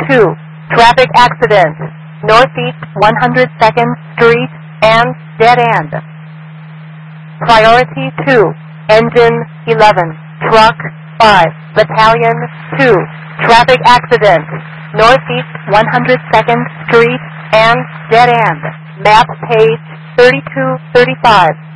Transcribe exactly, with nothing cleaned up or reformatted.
two, traffic accident, northeast one hundred second Street and dead end. Priority two, engine eleven, truck five, battalion two, traffic accident, northeast one hundred second Street and dead end. Map page thirty-two thirty-five.